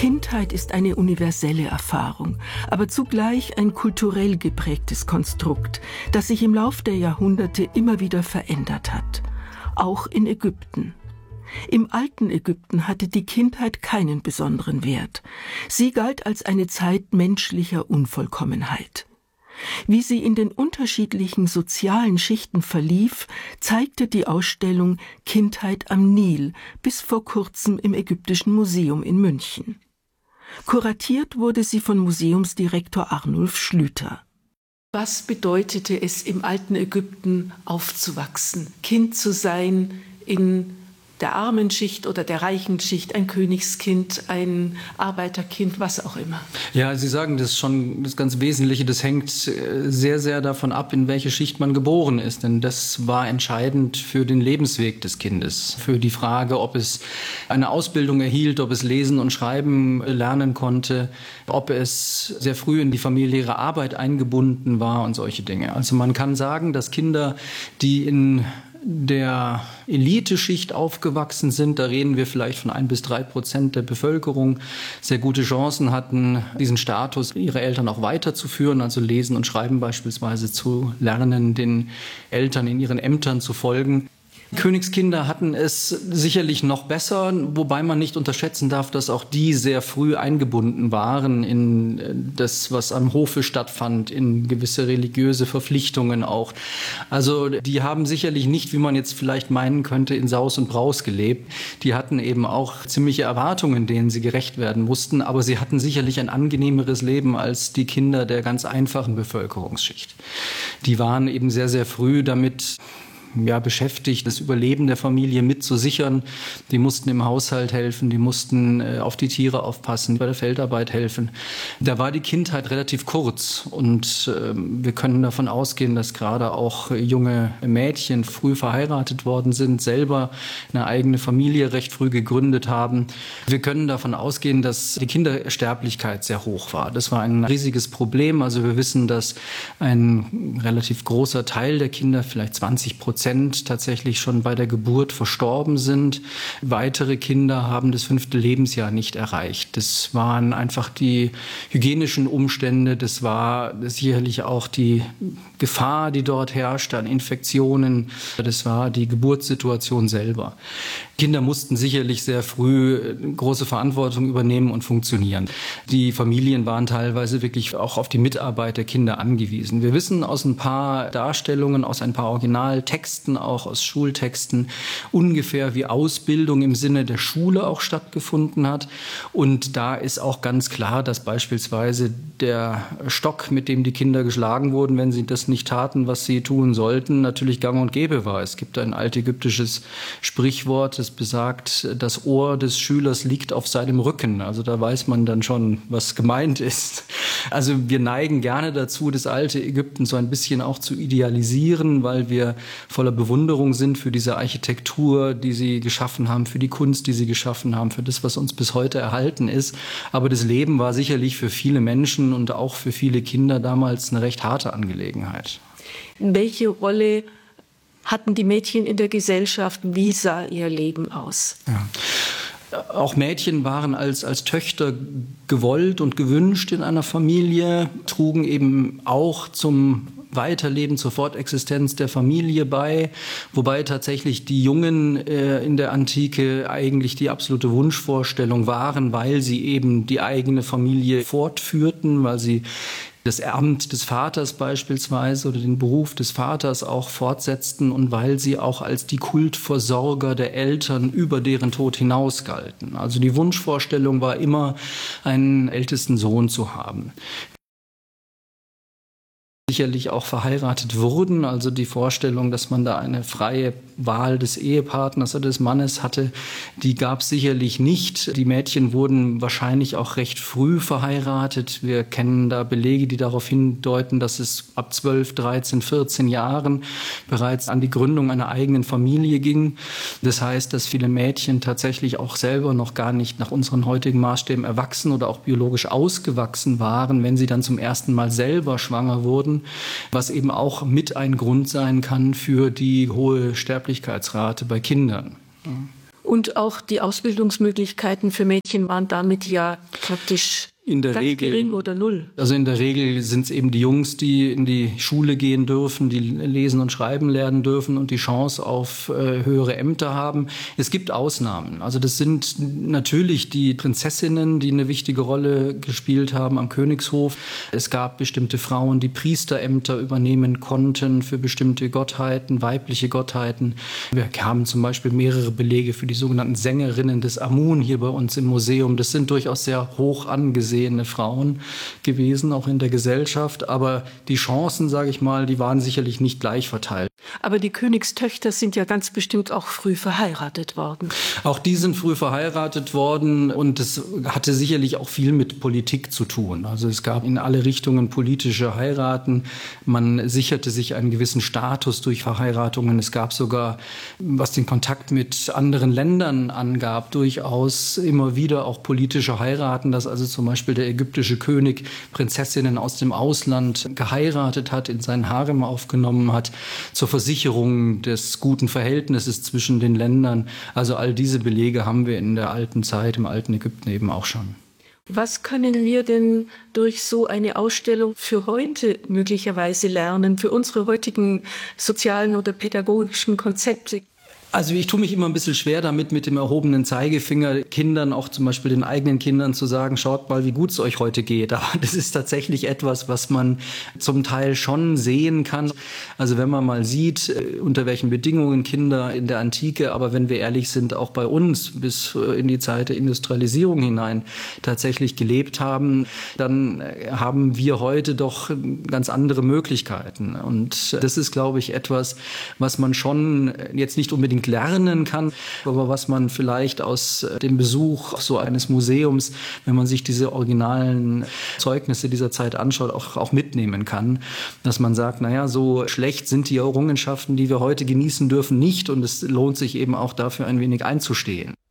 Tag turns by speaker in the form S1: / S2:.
S1: Kindheit ist eine universelle Erfahrung, aber zugleich ein kulturell geprägtes Konstrukt, das sich im Lauf der Jahrhunderte immer wieder verändert hat. Auch in Ägypten. Im alten Ägypten hatte die Kindheit keinen besonderen Wert. Sie galt als eine Zeit menschlicher Unvollkommenheit. Wie sie in den unterschiedlichen sozialen Schichten verlief, zeigte die Ausstellung Kindheit am Nil bis vor kurzem im Ägyptischen Museum in München. Kuratiert wurde sie von Museumsdirektor Arnulf Schlüter. Was bedeutete es, im alten Ägypten aufzuwachsen, Kind zu sein in der armen Schicht oder der reichen Schicht, ein Königskind, ein Arbeiterkind, was auch immer?
S2: Ja, Sie sagen das schon, das ganz Wesentliche, das hängt sehr, sehr davon ab, in welche Schicht man geboren ist. Denn das war entscheidend für den Lebensweg des Kindes, für die Frage, ob es eine Ausbildung erhielt, ob es lesen und schreiben lernen konnte, ob es sehr früh in die familiäre Arbeit eingebunden war und solche Dinge. Also man kann sagen, dass Kinder, die in der Eliteschicht aufgewachsen sind, da reden wir vielleicht von 1-3% der Bevölkerung, sehr gute Chancen hatten, diesen Status ihrer Eltern auch weiterzuführen, also lesen und schreiben beispielsweise zu lernen, den Eltern in ihren Ämtern zu folgen. Königskinder hatten es sicherlich noch besser, wobei man nicht unterschätzen darf, dass auch die sehr früh eingebunden waren in das, was am Hofe stattfand, in gewisse religiöse Verpflichtungen auch. Also die haben sicherlich nicht, wie man jetzt vielleicht meinen könnte, in Saus und Braus gelebt. Die hatten eben auch ziemliche Erwartungen, denen sie gerecht werden mussten, aber sie hatten sicherlich ein angenehmeres Leben als die Kinder der ganz einfachen Bevölkerungsschicht. Die waren eben sehr, sehr früh damit beschäftigt, das Überleben der Familie mitzusichern. Die mussten im Haushalt helfen, die mussten auf die Tiere aufpassen, bei der Feldarbeit helfen. Da war die Kindheit relativ kurz und wir können davon ausgehen, dass gerade auch junge Mädchen früh verheiratet worden sind, selber eine eigene Familie recht früh gegründet haben. Wir können davon ausgehen, dass die Kindersterblichkeit sehr hoch war. Das war ein riesiges Problem. Also wir wissen, dass ein relativ großer Teil der Kinder, vielleicht 20%, tatsächlich schon bei der Geburt verstorben sind. Weitere Kinder haben das 5. Lebensjahr nicht erreicht. Das waren einfach die hygienischen Umstände, das war sicherlich auch die Gefahr, die dort herrschte an Infektionen, das war die Geburtssituation selber. Kinder mussten sicherlich sehr früh große Verantwortung übernehmen und funktionieren. Die Familien waren teilweise wirklich auch auf die Mitarbeit der Kinder angewiesen. Wir wissen aus ein paar Darstellungen, aus ein paar Originaltexten, auch aus Schultexten, ungefähr wie Ausbildung im Sinne der Schule auch stattgefunden hat. Und da ist auch ganz klar, dass beispielsweise der Stock, mit dem die Kinder geschlagen wurden, wenn sie das nicht taten, was sie tun sollten, natürlich gang und gäbe war. Es gibt ein altägyptisches Sprichwort, das besagt, das Ohr des Schülers liegt auf seinem Rücken. Also da weiß man dann schon, was gemeint ist. Also wir neigen gerne dazu, das alte Ägypten so ein bisschen auch zu idealisieren, weil wir voller Bewunderung sind für diese Architektur, die sie geschaffen haben, für die Kunst, die sie geschaffen haben, für das, was uns bis heute erhalten ist. Aber das Leben war sicherlich für viele Menschen und auch für viele Kinder damals eine recht harte Angelegenheit.
S1: Welche Rolle hatten die Mädchen in der Gesellschaft? Wie sah ihr Leben aus?
S2: Ja. Auch Mädchen waren als Töchter gewollt und gewünscht in einer Familie, trugen eben auch zum Weiterleben, zur Fortexistenz der Familie bei, wobei tatsächlich die Jungen in der Antike eigentlich die absolute Wunschvorstellung waren, weil sie eben die eigene Familie fortführten, weil sie das Amt des Vaters beispielsweise oder den Beruf des Vaters auch fortsetzten und weil sie auch als die Kultversorger der Eltern über deren Tod hinaus galten. Also die Wunschvorstellung war immer, einen ältesten Sohn zu haben. Sicherlich auch verheiratet wurden, also die Vorstellung, dass man da eine freie Wahl des Ehepartners oder des Mannes hatte, die gab es sicherlich nicht. Die Mädchen wurden wahrscheinlich auch recht früh verheiratet. Wir kennen da Belege, die darauf hindeuten, dass es ab 12, 13, 14 Jahren bereits an die Gründung einer eigenen Familie ging. Das heißt, dass viele Mädchen tatsächlich auch selber noch gar nicht nach unseren heutigen Maßstäben erwachsen oder auch biologisch ausgewachsen waren, wenn sie dann zum ersten Mal selber schwanger wurden, was eben auch mit ein Grund sein kann für die hohe Sterblichkeitsrate bei Kindern.
S1: Und auch die Ausbildungsmöglichkeiten für Mädchen waren damit ja praktisch
S2: in der Regel
S1: gering oder null.
S2: Also in der Regel sind es eben die Jungs, die in die Schule gehen dürfen, die lesen und schreiben lernen dürfen und die Chance auf höhere Ämter haben. Es gibt Ausnahmen. Also das sind natürlich die Prinzessinnen, die eine wichtige Rolle gespielt haben am Königshof. Es gab bestimmte Frauen, die Priesterämter übernehmen konnten für bestimmte Gottheiten, weibliche Gottheiten. Wir haben zum Beispiel mehrere Belege für die sogenannten Sängerinnen des Amun hier bei uns im Museum. Das sind durchaus sehr hoch angesehene Frauen gewesen, auch in der Gesellschaft. Aber die Chancen, sage ich mal, die waren sicherlich nicht gleich verteilt.
S1: Aber die Königstöchter sind ja ganz bestimmt auch früh verheiratet worden.
S2: Auch die sind früh verheiratet worden und es hatte sicherlich auch viel mit Politik zu tun. Also es gab in alle Richtungen politische Heiraten. Man sicherte sich einen gewissen Status durch Verheiratungen. Es gab sogar, was den Kontakt mit anderen Ländern angab, durchaus immer wieder auch politische Heiraten, dass also zum Beispiel der ägyptische König Prinzessinnen aus dem Ausland geheiratet hat, in seinen Harem aufgenommen hat, zur Versicherung des guten Verhältnisses zwischen den Ländern. Also all diese Belege haben wir in der alten Zeit, im alten Ägypten eben auch schon.
S1: Was können wir denn durch so eine Ausstellung für heute möglicherweise lernen, für unsere heutigen sozialen oder pädagogischen Konzepte?
S2: Also ich tue mich immer ein bisschen schwer damit, mit dem erhobenen Zeigefinger Kindern, auch zum Beispiel den eigenen Kindern zu sagen, schaut mal, wie gut es euch heute geht. Aber das ist tatsächlich etwas, was man zum Teil schon sehen kann. Also wenn man mal sieht, unter welchen Bedingungen Kinder in der Antike, aber wenn wir ehrlich sind, auch bei uns bis in die Zeit der Industrialisierung hinein tatsächlich gelebt haben, dann haben wir heute doch ganz andere Möglichkeiten. Und das ist, glaube ich, etwas, was man schon jetzt nicht unbedingt lernen kann, aber was man vielleicht aus dem Besuch so eines Museums, wenn man sich diese originalen Zeugnisse dieser Zeit anschaut, auch mitnehmen kann, dass man sagt, naja, so schlecht sind die Errungenschaften, die wir heute genießen dürfen, nicht und es lohnt sich eben auch dafür ein wenig einzustehen.